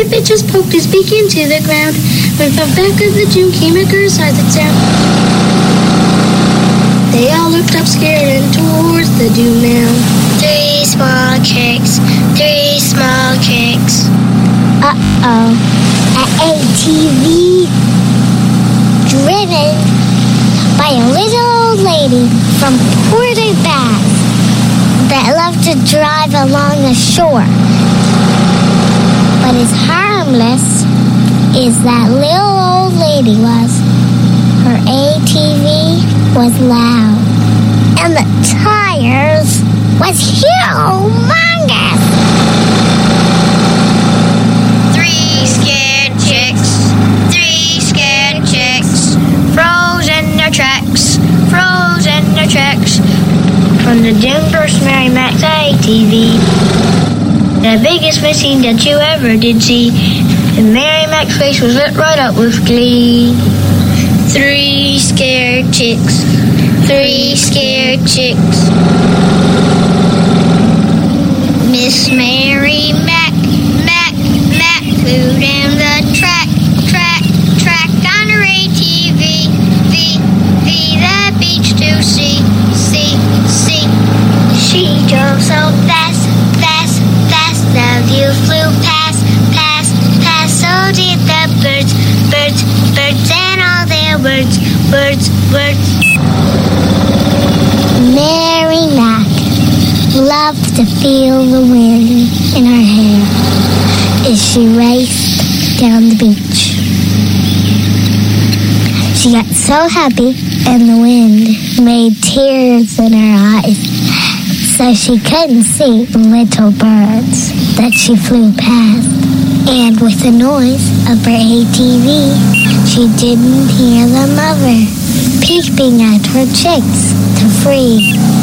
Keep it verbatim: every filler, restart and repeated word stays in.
Rabbit just poked his beak into the ground when from back of the dune came a gurr-sized sound. They all looked up scared and towards the dune now. Three small chicks, three small chicks. Uh-oh. An A T V driven by a little old lady from Port aux Basques that loved to drive along the shore. But as harmless as that little old lady was, her A T V was loud, and the tires was humongous. Three scared chicks, three scared chicks, froze in their tracks, froze in their tracks. From the Dune First Mary Mac's A T V, the biggest machine that you ever did see, and Mary Mac's face was lit right up with glee. Three scared chicks, three scared chicks. Miss Mary Mac, Mac, Mac flew down the track, track, track on her A T V, V, V, the beach to see, see, see. She drove so fast, fast, fast, the view flew past, past, past. So did the birds, birds, birds, and all their words, words, words. Mary Mac loved to feel the wind in her hair as she raced down the beach. She got so happy, and the wind made tears in her eyes, so she couldn't see the little birds that she flew past. And with the noise of her A T V, she didn't hear the mother peeping at her chicks to free